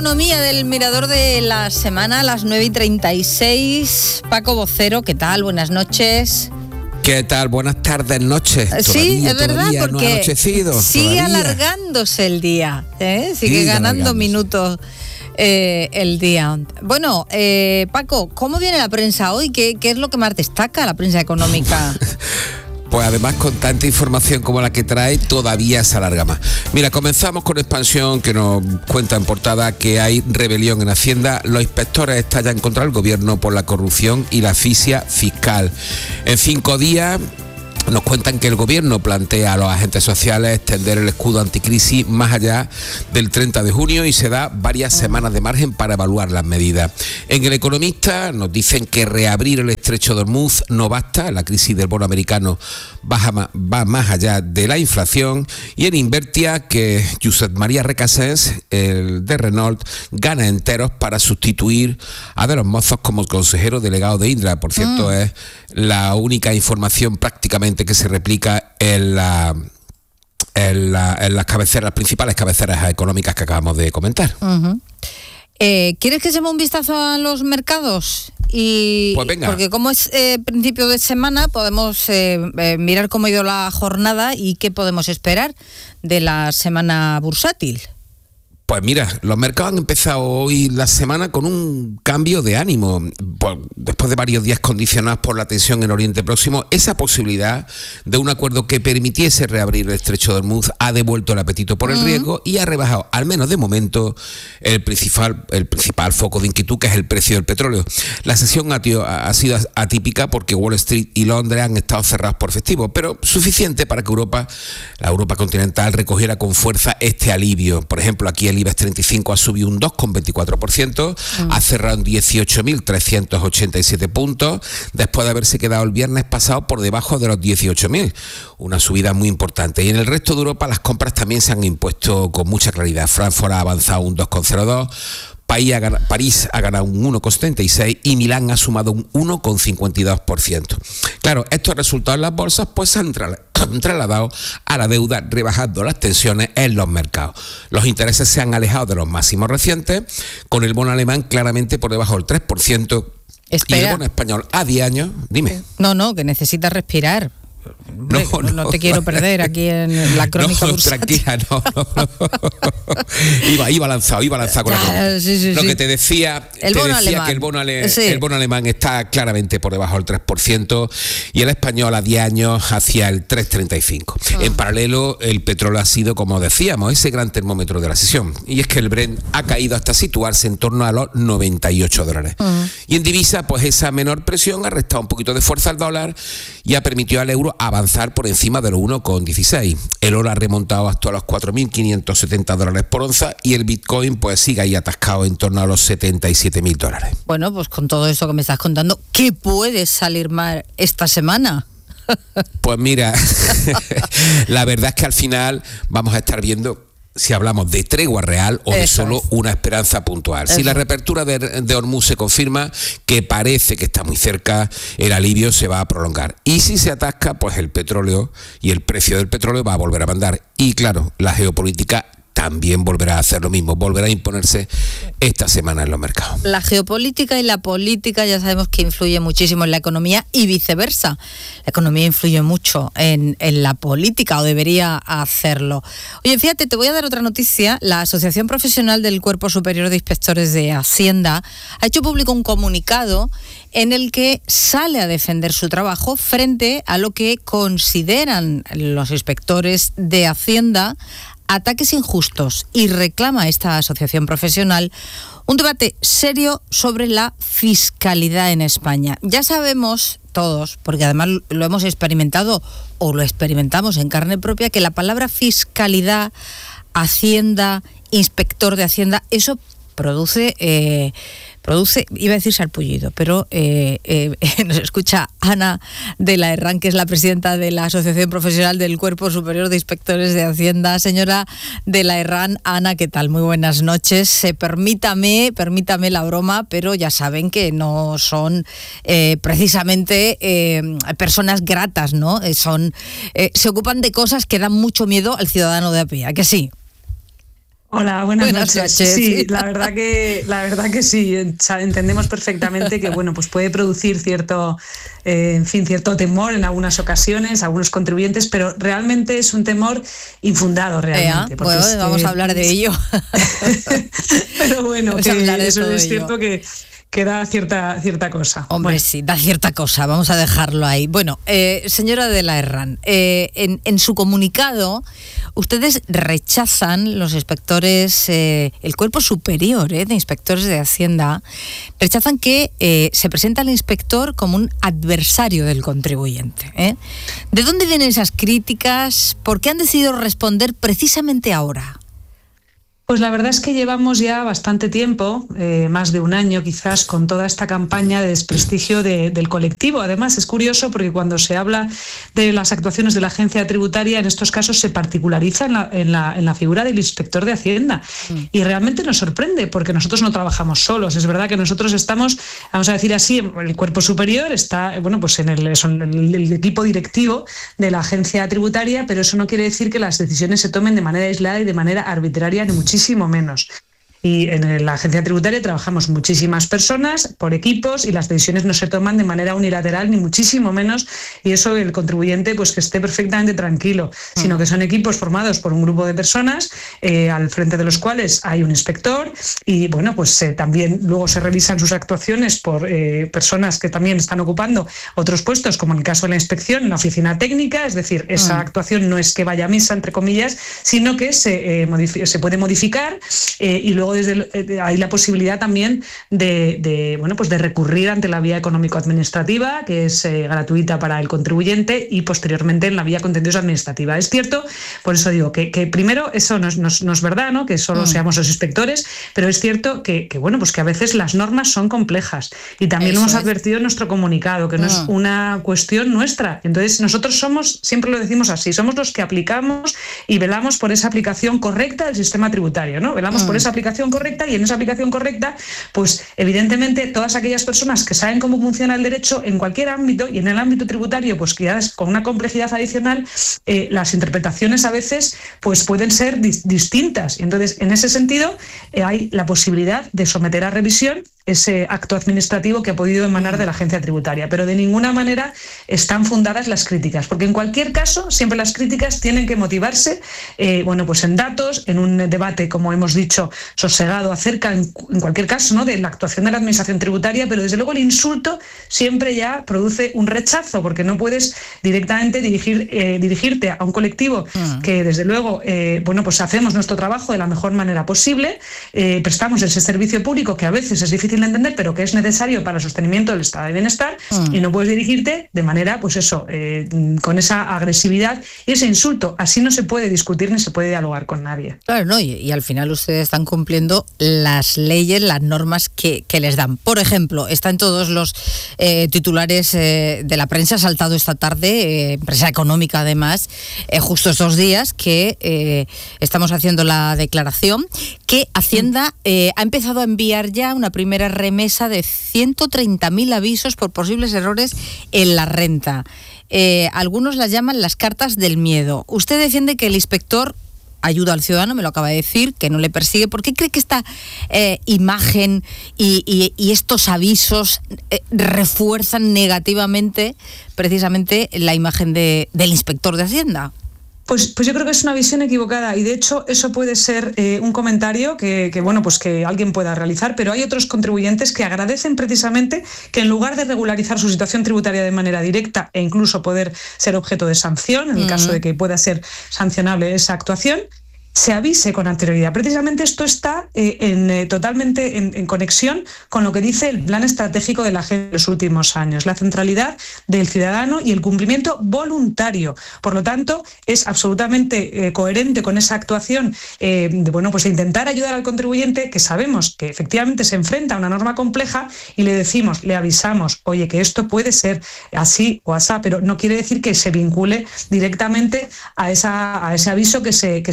Economía del Mirador de la semana a las 9:36. Paco Vocero, ¿qué tal? Buenas noches. ¿Qué tal? Buenas tardes, noches. Sí, es verdad, porque no ha anochecido, sigue alargándose el día, sigue ganando minutos el día. Bueno, Paco, ¿cómo viene la prensa hoy? ¿Qué es lo que más destaca la prensa económica? Pues además, con tanta información como la que trae, todavía se alarga más. Mira, comenzamos con Expansión, que nos cuenta en portada que hay rebelión en Hacienda. Los inspectores estallan contra el gobierno por la corrupción y la asfixia fiscal. En 5 días nos cuentan que el gobierno plantea a los agentes sociales extender el escudo anticrisis más allá del 30 de junio y se da varias semanas de margen para evaluar las medidas. En El Economista nos dicen que reabrir el estrecho de Hormuz no basta, la crisis del bono americano va más allá de la inflación. Y en Invertia que Josep María Recasens, el de Renault, gana enteros para sustituir a De los Mozos como consejero delegado de Indra. Por cierto, es la única información prácticamente que se replica en las cabeceras, las principales cabeceras económicas que acabamos de comentar. ¿Quieres que echemos un vistazo a los mercados? Pues venga. Porque como es principio de semana, podemos mirar cómo ha ido la jornada y qué podemos esperar de la semana bursátil. Pues mira, los mercados han empezado hoy la semana con un cambio de ánimo. Pues después de varios días condicionados por la tensión en Oriente Próximo, esa posibilidad de un acuerdo que permitiese reabrir el estrecho de Hormuz ha devuelto el apetito por el riesgo y ha rebajado, al menos de momento, el principal foco de inquietud, que es el precio del petróleo. La sesión ha sido atípica porque Wall Street y Londres han estado cerrados por festivo, pero suficiente para que la Europa continental, recogiera con fuerza este alivio. Por ejemplo, aquí el IBEX 35 ha subido un 2,24%, ha cerrado en 18.387 puntos, después de haberse quedado el viernes pasado por debajo de los 18.000, una subida muy importante. Y en el resto de Europa las compras también se han impuesto con mucha claridad. Frankfurt ha avanzado un 2,02%, París ha ganado un 1,76% y Milán ha sumado un 1,52%. Claro, estos resultados en las bolsas pues se han trasladado a la deuda, rebajando las tensiones en los mercados. Los intereses se han alejado de los máximos recientes, con el bono alemán claramente por debajo del 3%. Espera. Y el bono español a 10 años, dime. No, que necesitas respirar. No te quiero perder aquí en la crónica bursátil. Tranquila, iba lanzado con la sí. Lo que te decía que el bono alemán está claramente por debajo del 3% y el español a 10 años hacia el 3,35%. En paralelo, el petróleo ha sido, como decíamos, ese gran termómetro de la sesión. Y es que el Brent ha caído hasta situarse en torno a los $98. Y en divisa, pues esa menor presión ha restado un poquito de fuerza al dólar y ha permitido al euro avanzar por encima de los 1,16. El oro ha remontado hasta los $4.570 por onza y el Bitcoin pues sigue ahí atascado en torno a los $77.000. Bueno, pues con todo eso que me estás contando, ¿qué puede salir mal esta semana? Pues mira, la verdad es que al final vamos a estar viendo si hablamos de tregua real o de solo una esperanza puntual. Si la reapertura de Hormuz se confirma, que parece que está muy cerca, el alivio se va a prolongar. Y si se atasca, pues el petróleo y el precio del petróleo va a volver a mandar. Y claro, la geopolítica también volverá a hacer lo mismo, volverá a imponerse esta semana en los mercados. La geopolítica y la política ya sabemos que influye muchísimo en la economía y viceversa. La economía influye mucho en la política, o debería hacerlo. Oye, fíjate, te voy a dar otra noticia. La Asociación Profesional del Cuerpo Superior de Inspectores de Hacienda ha hecho público un comunicado en el que sale a defender su trabajo frente a lo que consideran los inspectores de Hacienda ataques injustos, y reclama esta asociación profesional un debate serio sobre la fiscalidad en España. Ya sabemos todos, porque además lo hemos experimentado o lo experimentamos en carne propia, que la palabra fiscalidad, Hacienda, inspector de Hacienda, eso produce, iba a decir sarpullido, pero nos escucha Ana de la Herrán, que es la presidenta de la Asociación Profesional del Cuerpo Superior de Inspectores de Hacienda. Señora de la Herrán, Ana, ¿qué tal? Muy buenas noches. Permítame la broma, pero ya saben que no son precisamente personas gratas, ¿no? Se ocupan de cosas que dan mucho miedo al ciudadano de a pie, ¿a que sí? Hola, buenas noches. Sí, la verdad que sí, entendemos perfectamente que bueno, pues puede producir cierto temor en algunas ocasiones, algunos contribuyentes, pero realmente es un temor infundado realmente. Bueno, vamos a hablar de ello. Pero bueno, eso es cierto que da cierta cosa. Hombre, sí, da cierta cosa, vamos a dejarlo ahí. Bueno, señora de la Herrán, en su comunicado, ustedes rechazan, los inspectores, el cuerpo superior de inspectores de Hacienda, rechazan que se presenta al inspector como un adversario del contribuyente. ¿De dónde vienen esas críticas? ¿Por qué han decidido responder precisamente ahora? Pues la verdad es que llevamos ya bastante tiempo, más de un año quizás, con toda esta campaña de desprestigio del colectivo. Además, es curioso porque cuando se habla de las actuaciones de la agencia tributaria, en estos casos se particulariza en la figura del inspector de Hacienda. Y realmente nos sorprende porque nosotros no trabajamos solos. Es verdad que nosotros estamos, vamos a decir así, el cuerpo superior está, pues en el equipo directivo de la agencia tributaria, pero eso no quiere decir que las decisiones se tomen de manera aislada y de manera arbitraria, ni muchísimo menos. Y en la agencia tributaria trabajamos muchísimas personas por equipos y las decisiones no se toman de manera unilateral, ni muchísimo menos, y eso el contribuyente pues que esté perfectamente tranquilo, sino que son equipos formados por un grupo de personas al frente de los cuales hay un inspector y bueno, pues también luego se revisan sus actuaciones por personas que también están ocupando otros puestos, como en el caso de la inspección en la oficina técnica, es decir, esa actuación no es que vaya a misa, entre comillas, sino que se puede modificar y luego hay la posibilidad también de recurrir ante la vía económico-administrativa, que es gratuita para el contribuyente, y posteriormente en la vía contencioso administrativa. Es cierto, por eso digo que primero eso no es verdad, ¿no? Que solo seamos los inspectores, pero es cierto que a veces las normas son complejas y también lo hemos advertido en nuestro comunicado, que no es una cuestión nuestra. Entonces nosotros somos, siempre lo decimos así, somos los que aplicamos y velamos por esa aplicación correcta del sistema tributario, ¿no? Velamos por esa aplicación correcta y en esa aplicación correcta, pues evidentemente todas aquellas personas que saben cómo funciona el derecho en cualquier ámbito y en el ámbito tributario, pues que ya es con una complejidad adicional, las interpretaciones a veces pues pueden ser distintas. Y entonces, en ese sentido, hay la posibilidad de someter a revisión ese acto administrativo que ha podido emanar de la agencia tributaria, pero de ninguna manera están fundadas las críticas, porque en cualquier caso siempre las críticas tienen que motivarse pues en datos, en un debate, como hemos dicho, sosegado acerca, en cualquier caso, ¿no?, de la actuación de la administración tributaria, pero desde luego el insulto siempre ya produce un rechazo, porque no puedes directamente dirigirte a un colectivo que desde luego pues hacemos nuestro trabajo de la mejor manera posible, prestamos ese servicio público que a veces es difícil de entender, pero que es necesario para el sostenimiento del estado de bienestar, y no puedes dirigirte de manera, con esa agresividad y ese insulto. Así no se puede discutir ni se puede dialogar con nadie. Claro, no, y al final ustedes están cumpliendo las leyes, las normas que les dan. Por ejemplo, está en todos los titulares de la prensa, ha saltado esta tarde, prensa económica además, justo estos días que estamos haciendo la declaración, que Hacienda ha empezado a enviar ya una primera remesa de 130.000 avisos por posibles errores en la renta. Algunos las llaman las cartas del miedo. Usted defiende que el inspector ayuda al ciudadano, me lo acaba de decir, que no le persigue. ¿Por qué cree que esta imagen y estos avisos refuerzan negativamente precisamente la imagen del inspector de Hacienda? Pues yo creo que es una visión equivocada, y de hecho eso puede ser un comentario que alguien pueda realizar, pero hay otros contribuyentes que agradecen precisamente que en lugar de regularizar su situación tributaria de manera directa e incluso poder ser objeto de sanción, en el caso de que pueda ser sancionable esa actuación, se avise con anterioridad. Precisamente esto está totalmente en conexión con lo que dice el plan estratégico de la agencia de los últimos años, la centralidad del ciudadano y el cumplimiento voluntario. Por lo tanto, es absolutamente coherente con esa actuación de intentar ayudar al contribuyente, que sabemos que efectivamente se enfrenta a una norma compleja, y le avisamos, oye, que esto puede ser así o asá, pero no quiere decir que se vincule directamente a ese aviso que se dé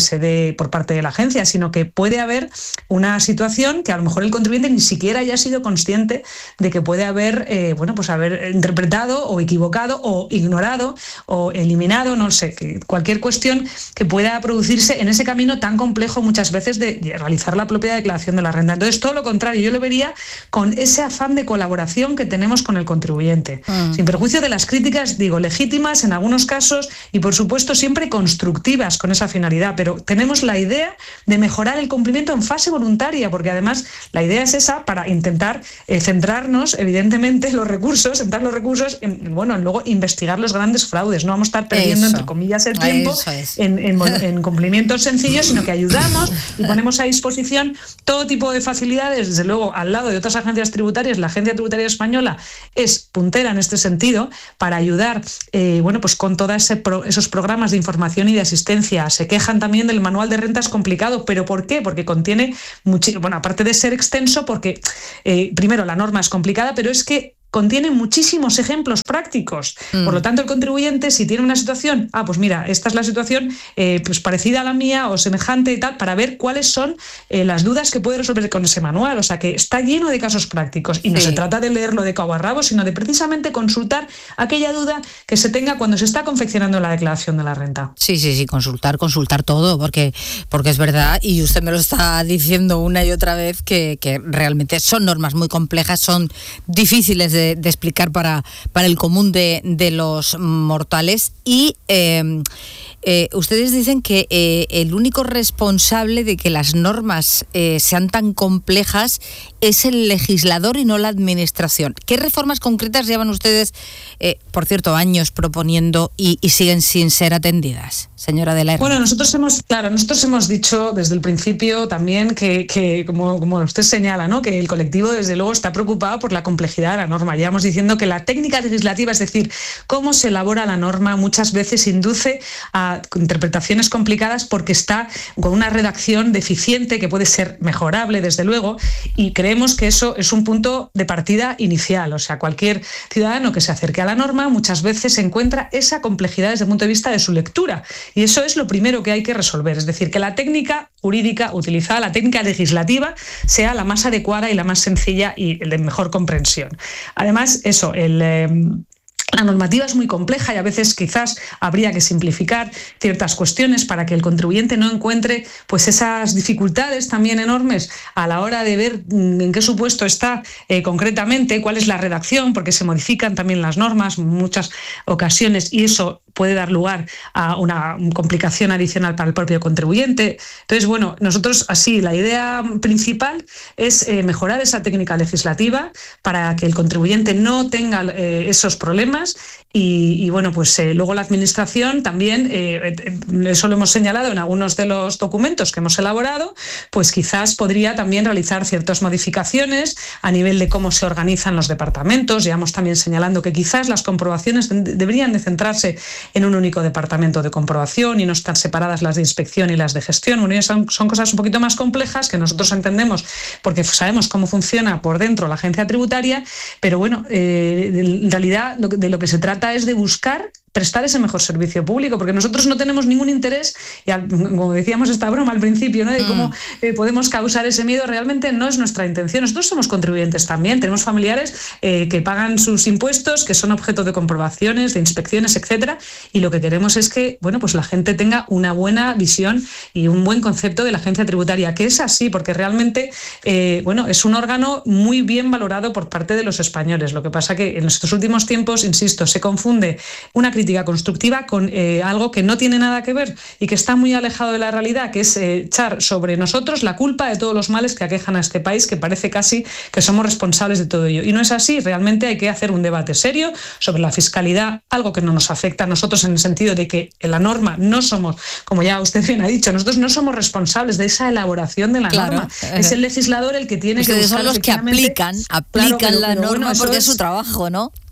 por parte de la agencia, sino que puede haber una situación que a lo mejor el contribuyente ni siquiera haya sido consciente de que puede haber, haber interpretado o equivocado o ignorado o eliminado, no sé, cualquier cuestión que pueda producirse en ese camino tan complejo muchas veces de realizar la propia declaración de la renta. Entonces, todo lo contrario, yo lo vería con ese afán de colaboración que tenemos con el contribuyente, sin perjuicio de las críticas, digo, legítimas en algunos casos y, por supuesto, siempre constructivas con esa finalidad, pero tenemos la idea de mejorar el cumplimiento en fase voluntaria, porque además la idea es esa para intentar centrarnos, evidentemente, centrar los recursos en luego investigar los grandes fraudes. No vamos a estar perdiendo, entre comillas, el tiempo en cumplimientos sencillos, sino que ayudamos y ponemos a disposición todo tipo de facilidades. Desde luego, al lado de otras agencias tributarias, la Agencia Tributaria Española es puntera en este sentido para ayudar con todos esos programas de información y de asistencia. Se quejan también del manual de rentas complicado, ¿pero por qué? Porque contiene aparte de ser extenso, porque primero la norma es complicada, pero es que contiene muchísimos ejemplos prácticos. Por lo tanto, el contribuyente, si tiene una situación, pues mira, esta es la situación parecida a la mía o semejante y tal, para ver cuáles son las dudas que puede resolver con ese manual. O sea, que está lleno de casos prácticos. Y no se trata de leerlo de cabo a rabo, sino de precisamente consultar aquella duda que se tenga cuando se está confeccionando la declaración de la renta. Sí, consultar todo, porque es verdad, y usted me lo está diciendo una y otra vez, que realmente son normas muy complejas, son difíciles de explicar para el común de los mortales y ustedes dicen que el único responsable de que las normas sean tan complejas es el legislador y no la administración. ¿Qué reformas concretas llevan ustedes, por cierto, años proponiendo y siguen sin ser atendidas, señora de la Herrera? Bueno, nosotros hemos dicho desde el principio también que como usted señala, ¿no?, que el colectivo desde luego está preocupado por la complejidad de la norma. Llevamos diciendo que la técnica legislativa, es decir, cómo se elabora la norma, muchas veces induce a interpretaciones complicadas porque está con una redacción deficiente que puede ser mejorable, desde luego, y creemos que eso es un punto de partida inicial. O sea, cualquier ciudadano que se acerque a la norma muchas veces encuentra esa complejidad desde el punto de vista de su lectura, y eso es lo primero que hay que resolver. Es decir, que la técnica jurídica utilizada, la técnica legislativa, sea la más adecuada y la más sencilla y de mejor comprensión. Además, la normativa es muy compleja y a veces quizás habría que simplificar ciertas cuestiones para que el contribuyente no encuentre esas dificultades también enormes a la hora de ver en qué supuesto está concretamente, cuál es la redacción, porque se modifican también las normas en muchas ocasiones y eso puede dar lugar a una complicación adicional para el propio contribuyente. Entonces, nosotros la idea principal es mejorar esa técnica legislativa para que el contribuyente no tenga esos problemas y luego la administración también, eso lo hemos señalado en algunos de los documentos que hemos elaborado, pues quizás podría también realizar ciertas modificaciones a nivel de cómo se organizan los departamentos. Llevamos también señalando que quizás las comprobaciones deberían de centrarse en un único departamento de comprobación y no estar separadas las de inspección y las de gestión. Son cosas un poquito más complejas que nosotros entendemos porque sabemos cómo funciona por dentro la agencia tributaria, pero en realidad de lo que se trata es de buscar prestar ese mejor servicio público, porque nosotros no tenemos ningún interés, y como decíamos esta broma al principio, ¿no?, de cómo podemos causar ese miedo, realmente no es nuestra intención. Nosotros somos contribuyentes también, tenemos familiares que pagan sus impuestos, que son objeto de comprobaciones, de inspecciones, etcétera, y lo que queremos es que la gente tenga una buena visión y un buen concepto de la agencia tributaria, que es así, porque realmente es un órgano muy bien valorado por parte de los españoles. Lo que pasa que en estos últimos tiempos, insisto, se confunde una crítica constructiva con algo que no tiene nada que ver y que está muy alejado de la realidad, que es echar sobre nosotros la culpa de todos los males que aquejan a este país, que parece casi que somos responsables de todo ello. Y no es así. Realmente hay que hacer un debate serio sobre la fiscalidad, algo que no nos afecta a nosotros en el sentido de que en la norma no somos, como ya usted bien ha dicho, nosotros no somos responsables de esa elaboración de la norma. Es el legislador el que tiene que buscar. Son los que aplican la norma porque es su trabajo, ¿no?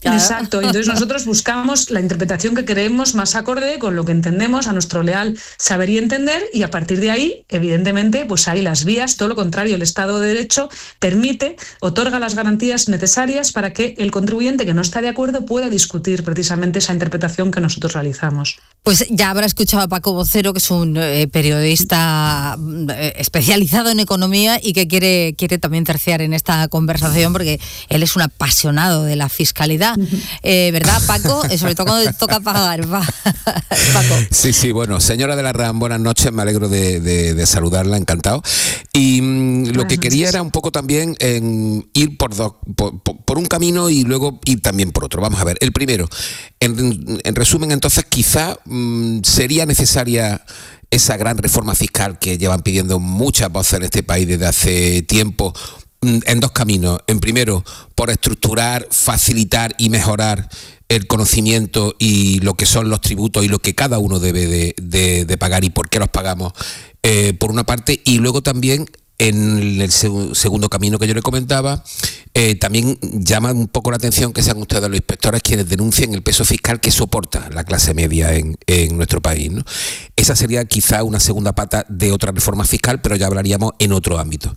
Claro. Exacto, entonces nosotros buscamos la interpretación que creemos más acorde con lo que entendemos, a nuestro leal saber y entender, y a partir de ahí, evidentemente, pues hay las vías, todo lo contrario, el Estado de Derecho permite, otorga las garantías necesarias para que el contribuyente que no está de acuerdo pueda discutir precisamente esa interpretación que nosotros realizamos. Pues ya habrá escuchado a Paco Vocero, que es un periodista especializado en economía y que quiere también terciar en esta conversación porque él es un apasionado de la fiscalidad. ¿Verdad, Paco? Sobre todo cuando toca pagar. Paco. Sí, bueno, señora de la RAM, buenas noches, me alegro de saludarla, encantado. Y lo que quería era un poco también ir por un camino y luego ir también por otro. Vamos a ver, el primero, en resumen, entonces quizá sería necesaria esa gran reforma fiscal que llevan pidiendo muchas voces en este país desde hace tiempo, en dos caminos. En primero, por estructurar, facilitar y mejorar el conocimiento y lo que son los tributos y lo que cada uno debe de pagar y por qué los pagamos, por una parte, y luego también en el segundo camino que yo le comentaba, también llama un poco la atención que sean ustedes los inspectores quienes denuncien el peso fiscal que soporta la clase media en nuestro país, ¿no? Esa sería quizá una segunda pata de otra reforma fiscal, pero ya hablaríamos en otro ámbito.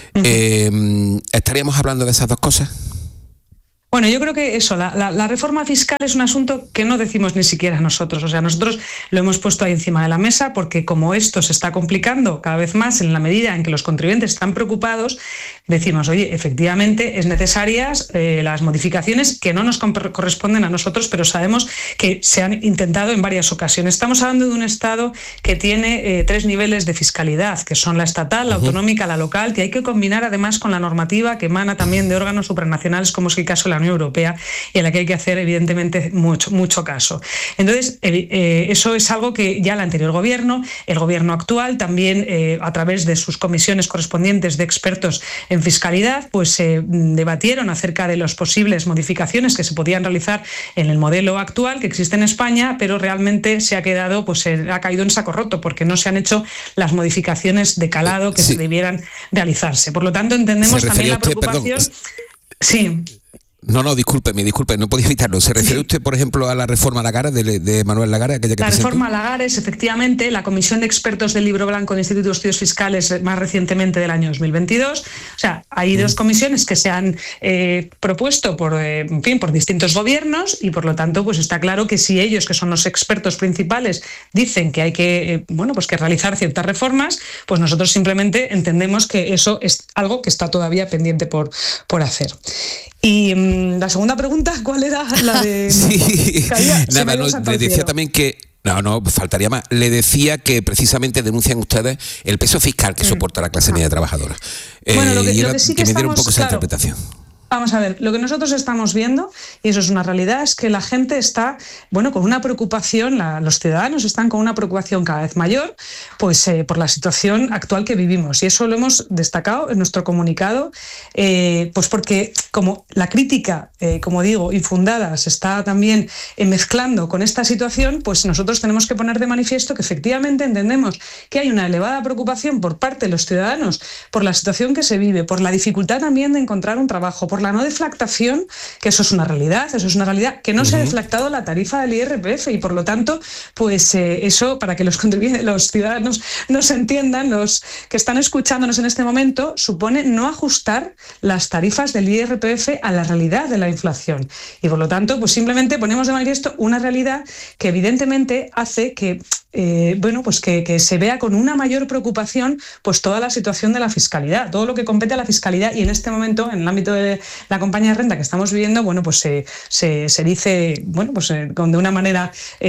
¿Estaríamos hablando de esas dos cosas? Bueno, yo creo que eso, la reforma fiscal es un asunto que no decimos ni siquiera nosotros. O sea, nosotros lo hemos puesto ahí encima de la mesa porque como esto se está complicando cada vez más en la medida en que los contribuyentes están preocupados, decimos, oye, efectivamente es necesarias las modificaciones que no nos corresponden a nosotros, pero sabemos que se han intentado en varias ocasiones. Estamos hablando de un Estado que tiene 3 niveles de fiscalidad, que son la estatal, la autonómica, la local, que hay que combinar además con la normativa que emana también de órganos supranacionales, como es el caso de la Unión Europea, y a la que hay que hacer evidentemente mucho caso. Entonces, eso es algo que ya el anterior gobierno, el gobierno actual, también a través de sus comisiones correspondientes de expertos en fiscalidad, pues debatieron acerca de las posibles modificaciones que se podían realizar en el modelo actual que existe en España, pero realmente se ha quedado, pues ha caído en saco roto porque no se han hecho las modificaciones de calado que se debieran realizarse. Por lo tanto, entendemos también la preocupación. Sí. No, disculpe, no podía evitarlo. ¿Se refiere usted, por ejemplo, a la reforma Lagares de Manuel Lagares? La reforma Lagares, efectivamente, la Comisión de Expertos del Libro Blanco del Instituto de Estudios Fiscales más recientemente del año 2022. O sea, hay 2 comisiones que se han propuesto por distintos gobiernos y, por lo tanto, pues está claro que si ellos, que son los expertos principales, dicen que hay que, que realizar ciertas reformas, pues nosotros simplemente entendemos que eso es algo que está todavía pendiente por hacer. Y la segunda pregunta, ¿cuál era? La de... Sí, nada, le decía también que... No, faltaría más. Le decía que precisamente denuncian ustedes el peso fiscal que soporta la clase media trabajadora. Bueno, lo que sí que me diera un poco esa interpretación. Vamos a ver, lo que nosotros estamos viendo, y eso es una realidad, es que la gente está, con una preocupación, los ciudadanos están con una preocupación cada vez mayor, pues por la situación actual que vivimos. Y eso lo hemos destacado en nuestro comunicado, pues porque como la crítica, como digo, infundada, se está también mezclando con esta situación, pues nosotros tenemos que poner de manifiesto que efectivamente entendemos que hay una elevada preocupación por parte de los ciudadanos por la situación que se vive, por la dificultad también de encontrar un trabajo, por la no deflactación, que eso es una realidad que no se ha deflactado la tarifa del IRPF y por lo tanto, pues eso, para que los ciudadanos nos entiendan, los que están escuchándonos en este momento, supone no ajustar las tarifas del IRPF a la realidad de la inflación. Y por lo tanto, pues simplemente ponemos de manifiesto una realidad que evidentemente hace que que se vea con una mayor preocupación pues toda la situación de la fiscalidad, todo lo que compete a la fiscalidad, y en este momento, en el ámbito de la compañía de renta que estamos viviendo, se dice, de una manera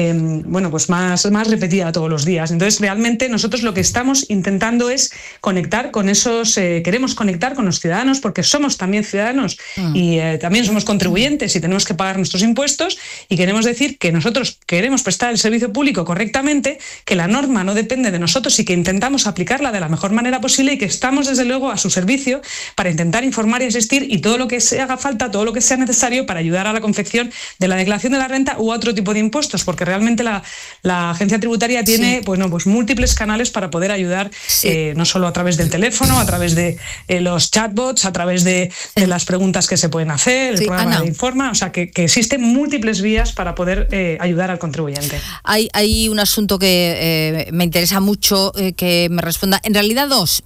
más repetida todos los días. Entonces, realmente nosotros lo que estamos intentando es conectar con esos, queremos conectar con los ciudadanos porque somos también ciudadanos y también somos contribuyentes y tenemos que pagar nuestros impuestos, y queremos decir que nosotros queremos prestar el servicio público correctamente, entiende que la norma no depende de nosotros y que intentamos aplicarla de la mejor manera posible y que estamos desde luego a su servicio para intentar informar y asistir y todo lo que se haga falta, todo lo que sea necesario para ayudar a la confección de la declaración de la renta u otro tipo de impuestos, porque realmente la agencia tributaria tiene pues múltiples canales para poder ayudar, no solo a través del teléfono, a través de los chatbots, a través de las preguntas que se pueden hacer, el programa de Informa, o sea que existen múltiples vías para poder ayudar al contribuyente. Hay un asunto que me interesa mucho que me responda. En realidad dos.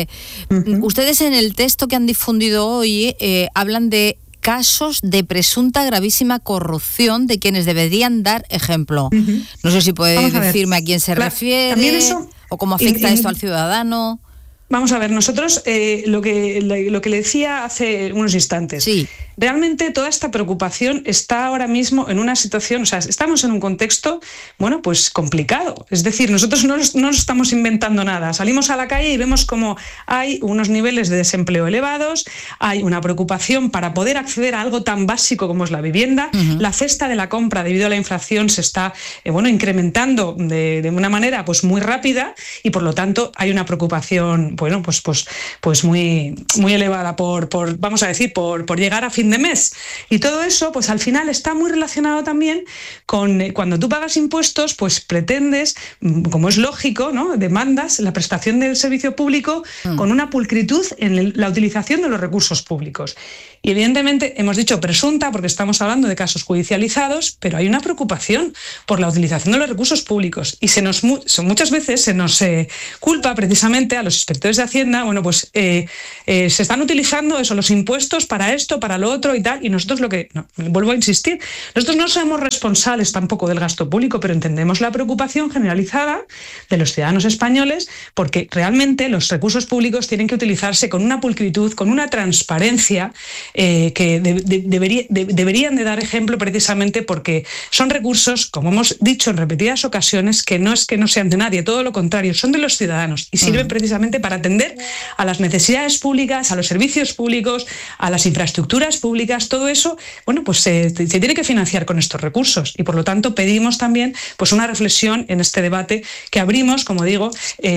Ustedes en el texto que han difundido hoy hablan de casos de presunta gravísima corrupción de quienes deberían dar ejemplo. No sé si puede decirme a quién se refiere o cómo afecta esto al ciudadano. Vamos a ver, nosotros lo que le decía hace unos instantes. Sí. Realmente toda esta preocupación está ahora mismo en una situación, o sea, estamos en un contexto, bueno, pues complicado. Es decir, nosotros no nos estamos inventando nada. Salimos a la calle y vemos como hay unos niveles de desempleo elevados, hay una preocupación para poder acceder a algo tan básico como es la vivienda. La cesta de la compra debido a la inflación se está, incrementando de una manera pues muy rápida y por lo tanto hay una preocupación, bueno, pues muy elevada por vamos a decir, por llegar a fin de mes. Y todo eso, pues al final está muy relacionado también con cuando tú pagas impuestos, pues pretendes, como es lógico, ¿no?, demandas la prestación del servicio público con una pulcritud en la utilización de los recursos públicos. Y evidentemente hemos dicho presunta porque estamos hablando de casos judicializados, pero hay una preocupación por la utilización de los recursos públicos y muchas veces se nos culpa precisamente a los inspectores de Hacienda, bueno, pues se están utilizando los impuestos para esto, para lo otro y tal, y nosotros vuelvo a insistir, nosotros no somos responsables tampoco del gasto público, pero entendemos la preocupación generalizada de los ciudadanos españoles porque realmente los recursos públicos tienen que utilizarse con una pulcritud, con una transparencia que deberían de dar ejemplo precisamente porque son recursos, como hemos dicho en repetidas ocasiones, que no sean de nadie, todo lo contrario, son de los ciudadanos y sirven precisamente para atender a las necesidades públicas, a los servicios públicos, a las infraestructuras públicas, todo eso, bueno, pues se tiene que financiar con estos recursos y por lo tanto pedimos también pues una reflexión en este debate que abrimos, como digo,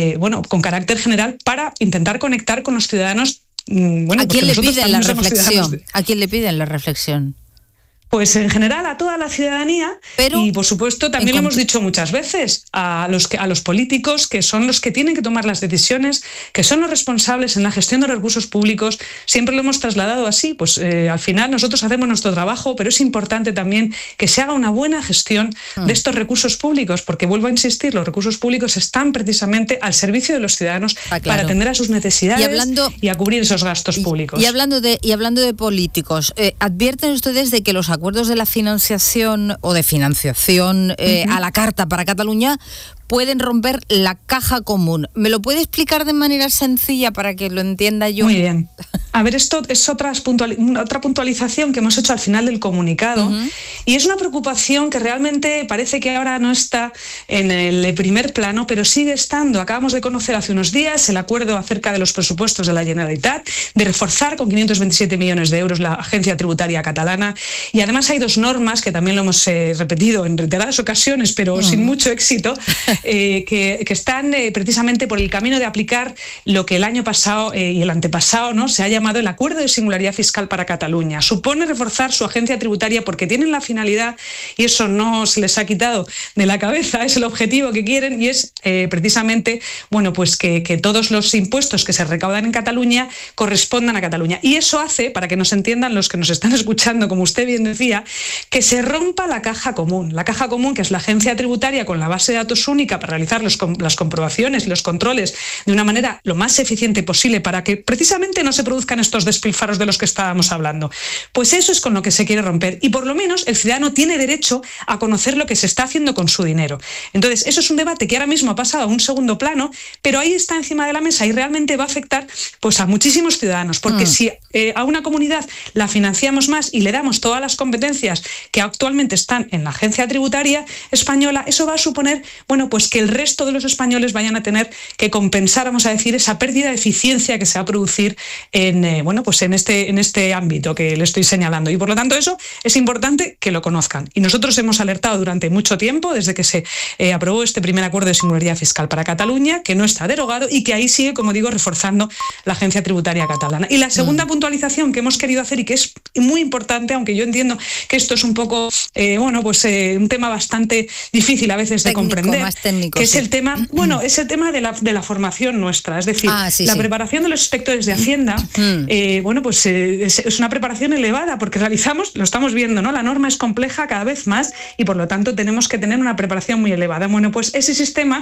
con carácter general para intentar conectar con los ciudadanos. ¿A quién le piden la reflexión? ¿A quién le piden la reflexión? Pues en general a toda la ciudadanía, pero y por supuesto también lo hemos dicho muchas veces a los políticos, que son los que tienen que tomar las decisiones, que son los responsables en la gestión de los recursos públicos. Siempre lo hemos trasladado así, pues al final nosotros hacemos nuestro trabajo, pero es importante también que se haga una buena gestión de estos recursos públicos, porque vuelvo a insistir, los recursos públicos están precisamente al servicio de los ciudadanos para atender a sus necesidades y a cubrir esos gastos públicos. Y hablando de políticos, ¿advierten ustedes de que los acuerdos de la financiación o de financiación a la carta para Cataluña pueden romper la caja común? ¿Me lo puede explicar de manera sencilla para que lo entienda yo? Muy bien. A ver, esto es otra puntualización que hemos hecho al final del comunicado y es una preocupación que realmente parece que ahora no está en el primer plano, pero sigue estando. Acabamos de conocer hace unos días el acuerdo acerca de los presupuestos de la Generalitat, de reforzar con 527 millones de euros la agencia tributaria catalana y además hay dos normas que también lo hemos repetido en reiteradas ocasiones, pero sin mucho éxito, que están precisamente por el camino de aplicar lo que el año pasado y el antepasado, ¿no?, se ha llamado el Acuerdo de Singularidad Fiscal para Cataluña. Supone reforzar su agencia tributaria porque tienen la finalidad, y eso no se les ha quitado de la cabeza, es el objetivo que quieren y es precisamente, bueno, pues que todos los impuestos que se recaudan en Cataluña correspondan a Cataluña. Y eso hace, para que nos entiendan los que nos están escuchando, como usted bien decía, que se rompa la caja común. La caja común, que es la agencia tributaria con la base de datos única para realizar las comprobaciones y los controles de una manera lo más eficiente posible para que precisamente no se produzcan estos despilfarros de los que estábamos hablando. Pues eso es con lo que se quiere romper y por lo menos el ciudadano tiene derecho a conocer lo que se está haciendo con su dinero. Entonces, eso es un debate que ahora mismo ha pasado a un segundo plano, pero ahí está encima de la mesa y realmente va a afectar pues a muchísimos ciudadanos, porque si a una comunidad la financiamos más y le damos todas las competencias que actualmente están en la agencia tributaria española, eso va a suponer, bueno, pues pues que el resto de los españoles vayan a tener que compensar, vamos a decir, esa pérdida de eficiencia que se va a producir en este ámbito que le estoy señalando. Y por lo tanto eso es importante que lo conozcan. Y nosotros hemos alertado durante mucho tiempo, desde que se aprobó este primer acuerdo de singularidad fiscal para Cataluña, que no está derogado y que ahí sigue, como digo, reforzando la Agencia Tributaria Catalana. Y la segunda puntualización que hemos querido hacer y que es muy importante, aunque yo entiendo que esto es un poco, un tema bastante difícil a veces de comprender, más técnico, que es el tema, es el tema de la formación nuestra, es decir, la preparación de los inspectores de Hacienda, es una preparación elevada porque lo estamos viendo, ¿no? La norma es compleja cada vez más y por lo tanto tenemos que tener una preparación muy elevada. Bueno, pues ese sistema,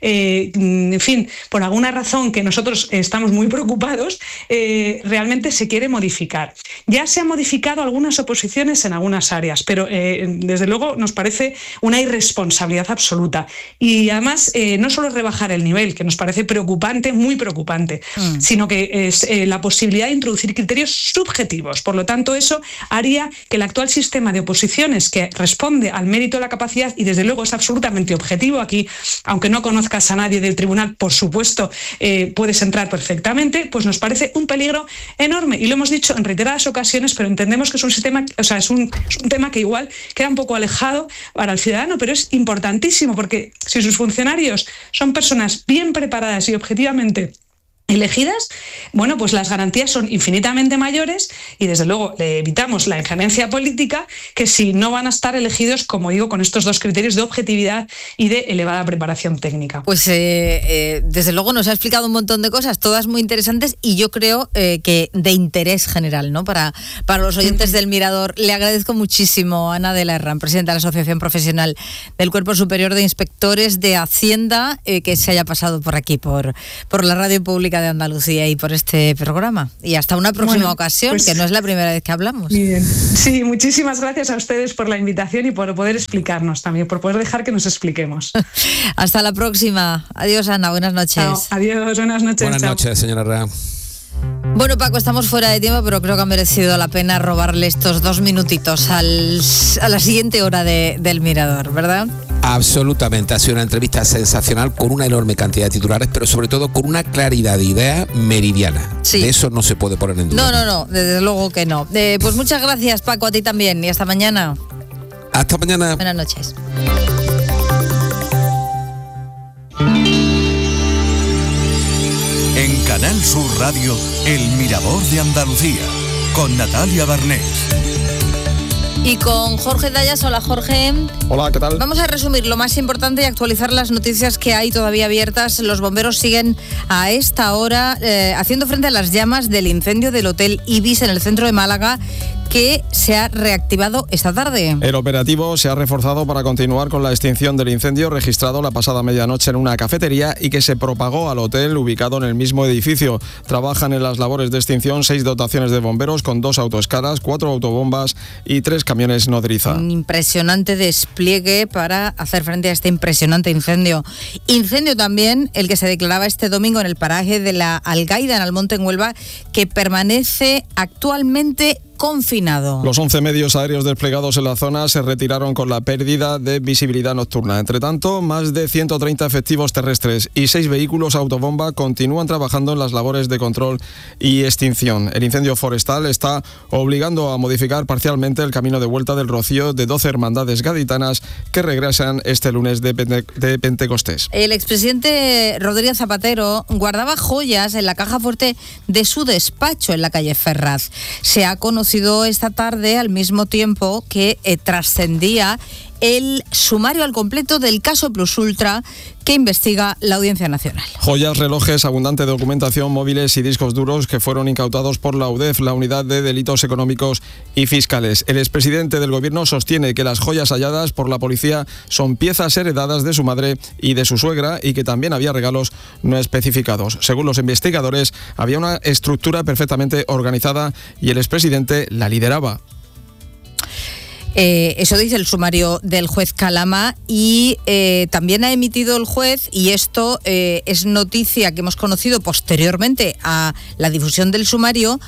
en fin, por alguna razón que nosotros estamos muy preocupados, realmente se quiere modificar. Ya se han modificado algunas oposiciones en algunas áreas, pero desde luego nos parece una irresponsabilidad absoluta. Y además, no solo rebajar el nivel, que nos parece preocupante, muy preocupante, sino que es la posibilidad de introducir criterios subjetivos. Por lo tanto, eso haría que el actual sistema de oposiciones, que responde al mérito de la capacidad y desde luego es absolutamente objetivo, aquí, aunque no conozcas a nadie del tribunal, por supuesto, puedes entrar perfectamente, pues nos parece un peligro enorme. Y lo hemos dicho en reiteradas ocasiones, pero entendemos que es un sistema, es un tema que igual queda un poco alejado para el ciudadano, pero es importantísimo porque si sus funcionarios son personas bien preparadas y objetivamente elegidas, bueno, pues las garantías son infinitamente mayores y desde luego le evitamos la injerencia política que si no van a estar elegidos, como digo, con estos dos criterios de objetividad y de elevada preparación técnica. Pues desde luego nos ha explicado un montón de cosas, todas muy interesantes y yo creo que de interés general, ¿no? Para los oyentes del Mirador. Le agradezco muchísimo a Ana de la Herrán, presidenta de la Asociación Profesional del Cuerpo Superior de Inspectores de Hacienda, que se haya pasado por aquí, por la Radio Pública de Andalucía y por este programa. Y hasta una próxima ocasión, pues, que no es la primera vez que hablamos. Bien. Sí, muchísimas gracias a ustedes por la invitación y por poder explicarnos también, por poder dejar que nos expliquemos. Hasta la próxima. Adiós, Ana. Buenas noches. Chao. Adiós, buenas noches. Buenas noches, señora Herrán. Bueno, Paco, estamos fuera de tiempo, pero creo que ha merecido la pena robarle estos 2 minutitos a la siguiente hora del Mirador, ¿verdad? Absolutamente, ha sido una entrevista sensacional con una enorme cantidad de titulares, pero sobre todo con una claridad de idea meridiana. Sí. De eso no se puede poner en duda. No, desde luego que no. Pues muchas gracias, Paco, a ti también y hasta mañana. Hasta mañana. Buenas noches. En Canal Sur Radio, El Mirador de Andalucía, con Natalia Barnés. Y con Jorge Dayas. Hola, Jorge. Hola, ¿qué tal? Vamos a resumir lo más importante y actualizar las noticias que hay todavía abiertas. Los bomberos siguen a esta hora haciendo frente a las llamas del incendio del Hotel Ibis en el centro de Málaga, que se ha reactivado esta tarde. El operativo se ha reforzado para continuar con la extinción del incendio registrado la pasada medianoche en una cafetería y que se propagó al hotel ubicado en el mismo edificio. Trabajan en las labores de extinción 6 dotaciones de bomberos con 2 autoescalas, 4 autobombas y 3 camiones nodriza. Un impresionante despliegue para hacer frente a este impresionante incendio. Incendio también el que se declaraba este domingo en el paraje de la Algaida, en Almonte, en Huelva, que permanece actualmente confinado. Los 11 medios aéreos desplegados en la zona se retiraron con la pérdida de visibilidad nocturna. Entre tanto, más de 130 efectivos terrestres y 6 vehículos autobomba continúan trabajando en las labores de control y extinción. El incendio forestal está obligando a modificar parcialmente el camino de vuelta del Rocío de 12 hermandades gaditanas que regresan este lunes de Pentecostés. El expresidente Rodríguez Zapatero guardaba joyas en la caja fuerte de su despacho en la calle Ferraz. Se ha conocido esta tarde, al mismo tiempo que trascendía el sumario al completo del caso Plus Ultra que investiga la Audiencia Nacional. Joyas, relojes, abundante documentación, móviles y discos duros que fueron incautados por la UDEF, la Unidad de Delitos Económicos y Fiscales. El expresidente del Gobierno sostiene que las joyas halladas por la policía son piezas heredadas de su madre y de su suegra y que también había regalos no especificados. Según los investigadores, había una estructura perfectamente organizada y el expresidente la lideraba. Eso dice el sumario del juez Calama y también ha emitido el juez, y esto es noticia que hemos conocido posteriormente a la difusión del sumario,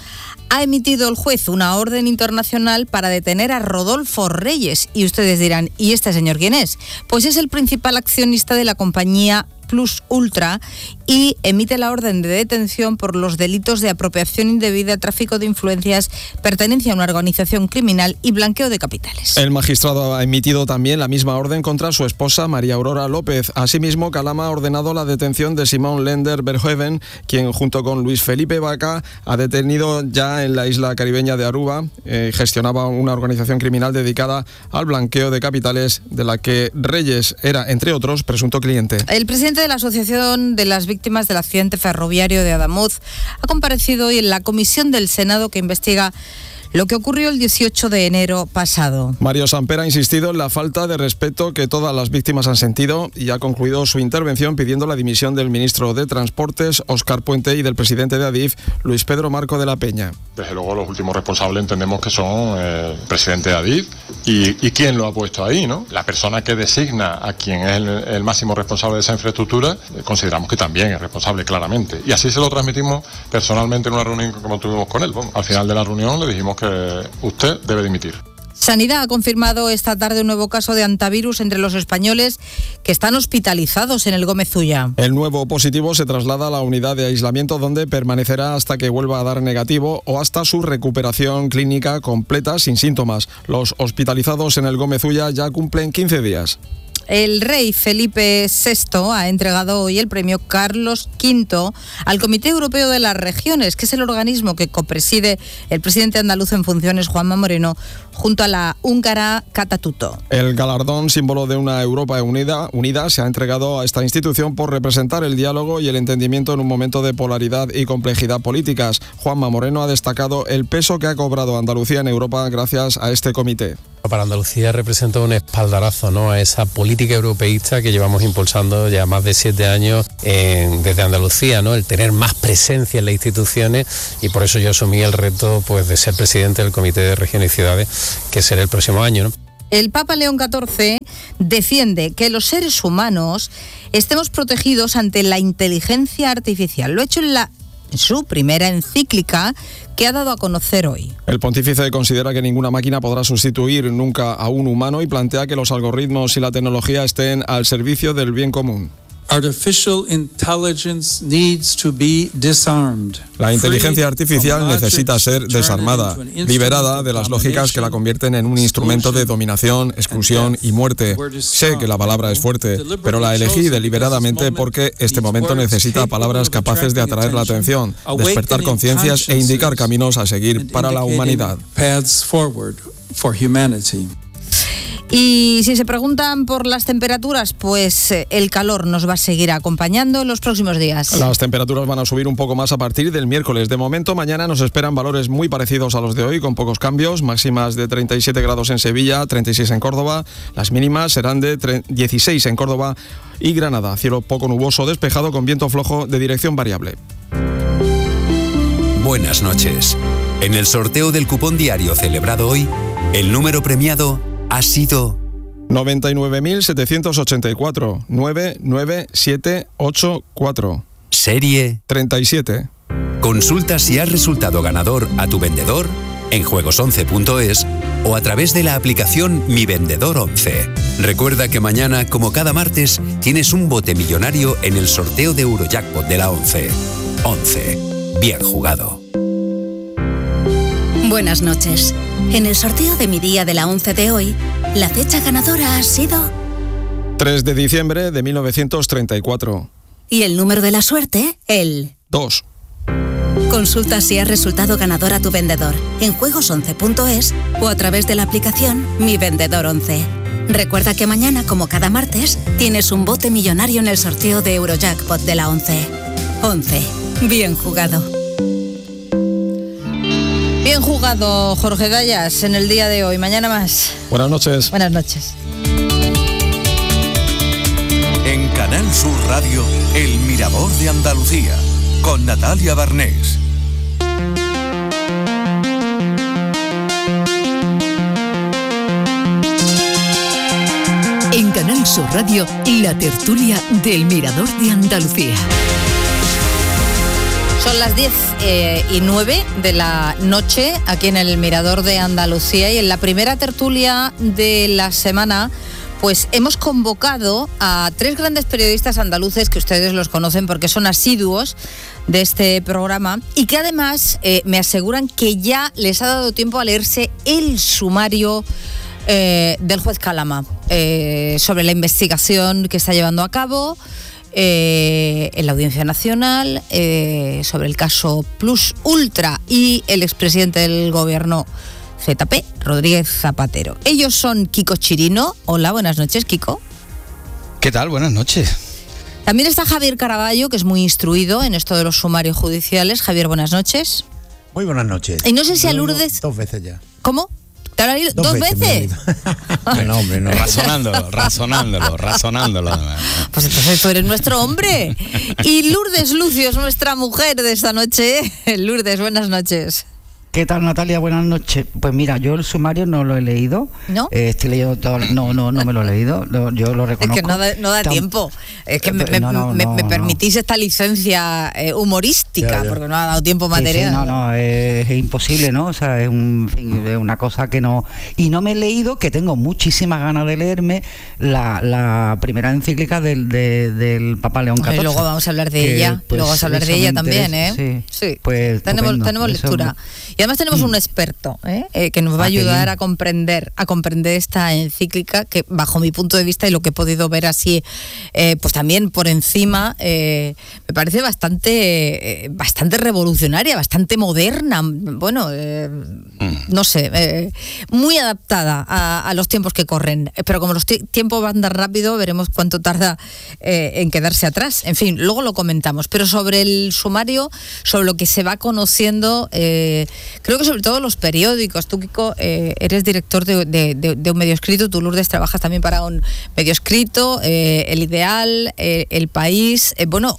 Ha emitido el juez una orden internacional para detener a Rodolfo Reyes. Y ustedes dirán, ¿y este señor quién es? Pues es el principal accionista de la compañía Plus Ultra y emite la orden de detención por los delitos de apropiación indebida, tráfico de influencias, pertenencia a una organización criminal y blanqueo de capitales. El magistrado ha emitido también la misma orden contra su esposa María Aurora López. Asimismo, Calama ha ordenado la detención de Simón Lender Verhoeven, quien junto con Luis Felipe Vaca ha detenido ya en la isla caribeña de Aruba. Gestionaba una organización criminal dedicada al blanqueo de capitales, de la que Reyes era, entre otros, presunto cliente. El presidente de la Asociación de las Víctimas del Accidente Ferroviario de Adamuz ha comparecido hoy en la comisión del Senado que investiga lo que ocurrió el 18 de enero pasado. Mario Samper ha insistido en la falta de respeto que todas las víctimas han sentido y ha concluido su intervención pidiendo la dimisión del ministro de Transportes, Óscar Puente, y del presidente de Adif, Luis Pedro Marco de la Peña. Desde luego los últimos responsables entendemos que son el presidente de Adif y quién lo ha puesto ahí, ¿no? La persona que designa a quien es el máximo responsable de esa infraestructura, consideramos que también es responsable, claramente. Y así se lo transmitimos personalmente en una reunión como tuvimos con él. Bueno, al final de la reunión le dijimos que usted debe dimitir. Sanidad ha confirmado esta tarde un nuevo caso de hantavirus entre los españoles que están hospitalizados en el Gómez Ulla. El nuevo positivo se traslada a la unidad de aislamiento, donde permanecerá hasta que vuelva a dar negativo o hasta su recuperación clínica completa sin síntomas. Los hospitalizados en el Gómez Ulla ya cumplen 15 días. El rey Felipe VI ha entregado hoy el premio Carlos V al Comité Europeo de las Regiones, que es el organismo que copreside el presidente andaluz en funciones, Juanma Moreno, junto a la húngara Catatuto. El galardón, símbolo de una Europa unida, se ha entregado a esta institución por representar el diálogo y el entendimiento en un momento de polaridad y complejidad políticas. Juanma Moreno ha destacado el peso que ha cobrado Andalucía en Europa gracias a este comité. Para Andalucía representa un espaldarazo, ¿no?, a esa política europeísta que llevamos impulsando ya más de 7 años desde Andalucía, ¿no?, el tener más presencia en las instituciones, y por eso yo asumí el reto, pues, de ser presidente del Comité de Regiones y Ciudades, que será el próximo año, ¿no? El Papa León XIV defiende que los seres humanos estemos protegidos ante la inteligencia artificial. Lo ha hecho en su primera encíclica que ha dado a conocer hoy. El pontífice considera que ninguna máquina podrá sustituir nunca a un humano y plantea que los algoritmos y la tecnología estén al servicio del bien común. Artificial intelligence needs to be disarmed. La inteligencia artificial necesita ser desarmada, liberada de las lógicas que la convierten en un instrumento de dominación, exclusión y muerte. Sé que la palabra es fuerte, pero la elegí deliberadamente porque este momento necesita palabras capaces de atraer la atención, despertar conciencias e indicar caminos a seguir para la humanidad. Y si se preguntan por las temperaturas, pues el calor nos va a seguir acompañando en los próximos días. Las temperaturas van a subir un poco más a partir del miércoles. De momento, mañana nos esperan valores muy parecidos a los de hoy, con pocos cambios. Máximas de 37 grados en Sevilla, 36 en Córdoba. Las mínimas serán de 16 en Córdoba y Granada. Cielo poco nuboso, despejado, con viento flojo de dirección variable. Buenas noches. En el sorteo del cupón diario celebrado hoy, el número premiado ha sido 99.784 99784. Serie 37. Consulta si has resultado ganador a tu vendedor en juegos11.es o a través de la aplicación Mi Vendedor 11. Recuerda que mañana, como cada martes, tienes un bote millonario en el sorteo de Eurojackpot de la 11. 11. Bien jugado. Buenas noches. En el sorteo de mi día de la 11 de hoy, la fecha ganadora ha sido 3 de diciembre de 1934. Y el número de la suerte, el 2. Consulta si has resultado ganador a tu vendedor en juegos11.es o a través de la aplicación Mi Vendedor 11. Recuerda que mañana, como cada martes, tienes un bote millonario en el sorteo de Eurojackpot de la 11. 11. Bien jugado. Bien jugado, Jorge Dayas, en el día de hoy. Mañana más. Buenas noches. Buenas noches. En Canal Sur Radio, El Mirador de Andalucía, con Natalia Barnés. En Canal Sur Radio, la tertulia del Mirador de Andalucía. Son las 10:09 de la noche aquí en el Mirador de Andalucía, y en la primera tertulia de la semana pues hemos convocado a 3 grandes periodistas andaluces que ustedes los conocen porque son asiduos de este programa y que además me aseguran que ya les ha dado tiempo a leerse el sumario del juez Calama sobre la investigación que está llevando a cabo en la Audiencia Nacional sobre el caso Plus Ultra y el expresidente del gobierno ZP, Rodríguez Zapatero. Ellos son Kiko Chirino. Hola, buenas noches, Kiko. ¿Qué tal? Buenas noches. También está Javier Caraballo, que es muy instruido en esto de los sumarios judiciales. Javier, buenas noches. Muy buenas noches. Y no sé si a Lourdes... 2 veces ya. ¿Cómo? ¿Te habrá leído 2 veces? No, hombre, no. Razonándolo. Pues entonces tú eres nuestro hombre. Y Lourdes Lucio es nuestra mujer de esta noche. Lourdes, buenas noches. ¿Qué tal, Natalia? Buenas noches. Pues mira, yo el sumario no lo he leído. ¿No? Estoy leyendo todo. No me lo he leído. Yo lo reconozco. Es que no da tiempo. Es que me permitís esta licencia humorística, porque no ha dado tiempo material. Sí, es imposible, ¿no? O sea, es una cosa que no... Y no me he leído, que tengo muchísimas ganas de leerme, la primera encíclica del Papa León XIV. Y luego vamos a hablar de ella. Pues, luego vamos a hablar de ella también, ¿eh? Sí. Pues tenemos lectura. Y además tenemos un experto que nos va a ayudar a comprender esta encíclica, que bajo mi punto de vista y lo que he podido ver así, pues también por encima, me parece bastante revolucionaria, bastante moderna, bueno, no sé, muy adaptada a los tiempos que corren. Pero como los tiempos van tan rápido, veremos cuánto tarda en quedarse atrás. En fin, luego lo comentamos. Pero sobre el sumario, sobre lo que se va conociendo, creo que sobre todo los periódicos. Tú, Kiko, eres director de un medio escrito. Tú, Lourdes, trabajas también para un medio escrito, El Ideal, El País.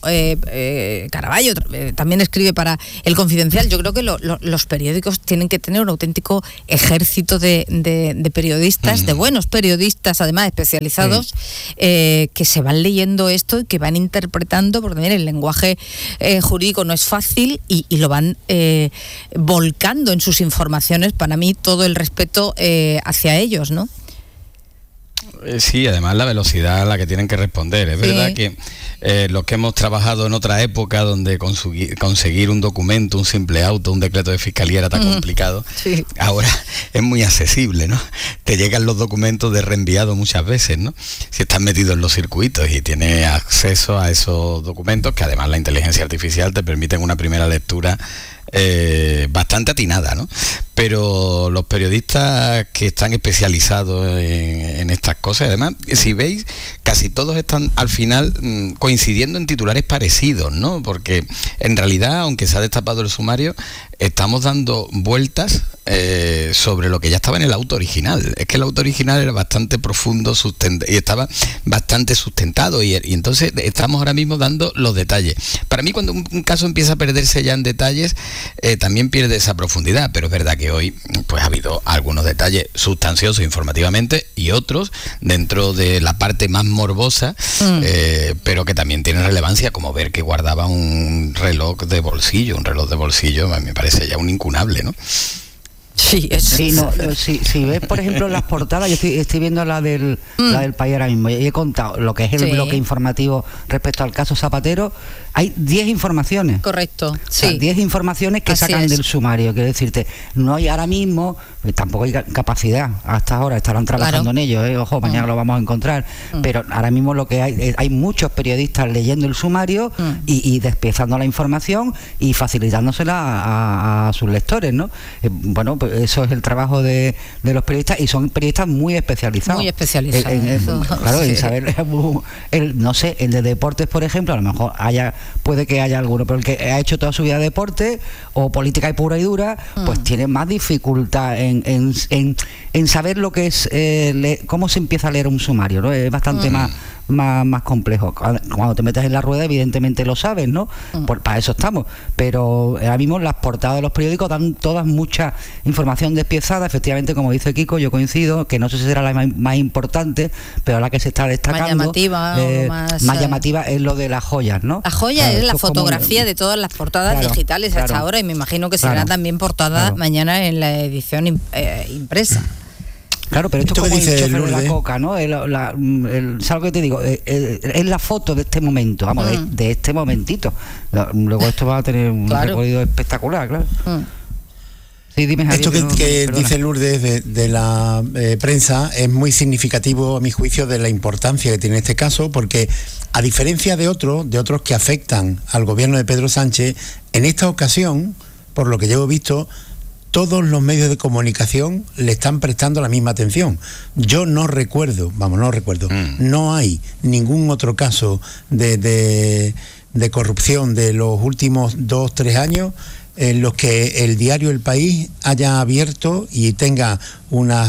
Caraballo también escribe para El Confidencial. Yo creo que los periódicos tienen que tener un auténtico ejército de periodistas, de buenos periodistas, además especializados, que se van leyendo esto y que van interpretando, porque también el lenguaje jurídico no es fácil y lo van volcando en sus informaciones. Para mí, todo el respeto hacia ellos, ¿no? Sí, además la velocidad a la que tienen que responder. Es verdad que los que hemos trabajado en otra época donde conseguir un documento, un simple auto, un decreto de fiscalía era tan complicado, ahora es muy accesible, ¿no? Te llegan los documentos de reenviado muchas veces, ¿no? Si estás metido en los circuitos y tienes acceso a esos documentos, que además la inteligencia artificial te permite una primera lectura bastante atinada, ¿no? Pero los periodistas que están especializados en estas cosas, además, si veis, casi todos están al final coincidiendo en titulares parecidos, ¿no? Porque en realidad, aunque se ha destapado el sumario, estamos dando vueltas sobre lo que ya estaba en el auto original. Es que el auto original era bastante profundo y estaba bastante sustentado, y entonces estamos ahora mismo dando los detalles. Para mí, cuando un caso empieza a perderse ya en detalles, también pierde esa profundidad, pero es verdad que hoy pues ha habido algunos detalles sustanciosos informativamente y otros dentro de la parte más morbosa, pero que también tienen relevancia, como ver que guardaba un reloj de bolsillo me parece ya un incunable, ¿no? Sí, si ves, por ejemplo, las portadas, yo estoy viendo la del País ahora mismo, y he contado lo que es el bloque informativo respecto al caso Zapatero. Hay 10 informaciones. Correcto, o sea, 10 informaciones que sacan del sumario. Quiero decirte, no hay ahora mismo, tampoco hay capacidad hasta ahora, estarán trabajando en ello, ojo, mañana lo vamos a encontrar, pero ahora mismo lo que hay muchos periodistas leyendo el sumario y despiezando la información y facilitándosela a sus lectores, ¿no? Bueno, pues eso es el trabajo de los periodistas, y son periodistas muy especializados. Muy especializados. Claro, en saber, no sé, el de deportes, por ejemplo, a lo mejor puede que haya alguno, pero el que ha hecho toda su vida deporte o política y pura y dura, pues tiene más dificultad en saber lo que es cómo se empieza a leer un sumario, ¿no? Es bastante más complejo. Cuando te metes en la rueda, evidentemente lo sabes, ¿no? Para eso estamos. Pero ahora mismo las portadas de los periódicos dan todas mucha información despiezada. Efectivamente, como dice Kiko, yo coincido, que no sé si será la más importante, pero la que se está destacando, más llamativa es lo de las joyas, ¿no? La joya es la fotografía de todas las portadas digitales hasta ahora, y me imagino que será también portada mañana en la edición impresa. Claro, pero esto es como el chofer de la coca, ¿no? ¿Sabes lo que te digo? Es la foto de este momento, vamos, de este momentito. Luego esto va a tener un recorrido espectacular, claro. Sí, dime, Javier, esto que dice Lourdes de la prensa es muy significativo, a mi juicio, de la importancia que tiene este caso, porque a diferencia de otros que afectan al gobierno de Pedro Sánchez, en esta ocasión, por lo que yo he visto, todos los medios de comunicación le están prestando la misma atención. Yo no recuerdo, no hay ningún otro caso de corrupción de los últimos 2-3 años en los que el diario El País haya abierto y tenga unas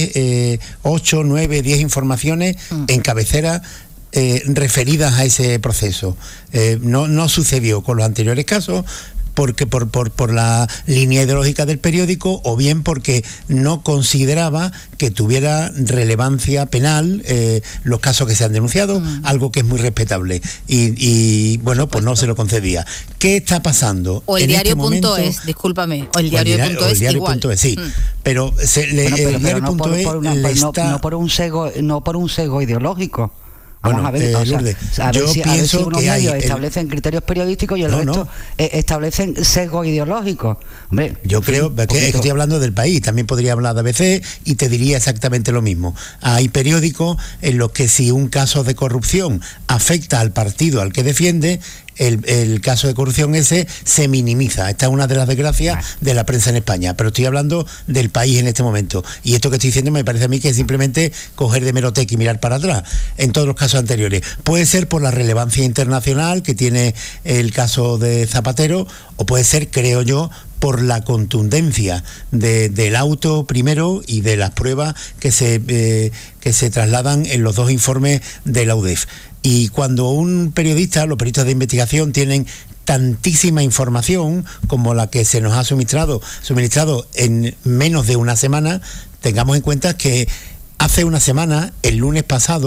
8, 9, 10 informaciones en cabecera referidas a ese proceso. No sucedió con los anteriores casos, porque por la línea ideológica del periódico, o bien porque no consideraba que tuviera relevancia penal los casos que se han denunciado, algo que es muy respetable, y bueno, pues no se lo concedía. ¿Qué está pasando? O el diario.es, discúlpame, o el diario.es igual. Sí, pero el diario.es no por un sesgo ideológico. Vamos a ver, Lourdes, yo pienso si unos que medios establecen criterios periodísticos y el resto establecen sesgos ideológicos. Hombre, yo creo que estoy hablando del País, también podría hablar de ABC y te diría exactamente lo mismo. Hay periódicos en los que si un caso de corrupción afecta al partido al que defiende, el caso de corrupción ese se minimiza. Esta es una de las desgracias de la prensa en España, pero estoy hablando del País en este momento, y esto que estoy diciendo me parece a mí que es simplemente coger de hemeroteca y mirar para atrás. En todos los casos anteriores puede ser por la relevancia internacional que tiene el caso de Zapatero, o puede ser, creo yo, por la contundencia del auto primero y de las pruebas que se trasladan en los dos informes de la UDEF. Y cuando los periodistas de investigación tienen tantísima información como la que se nos ha suministrado en menos de una semana, tengamos en cuenta que hace una semana, el lunes pasado,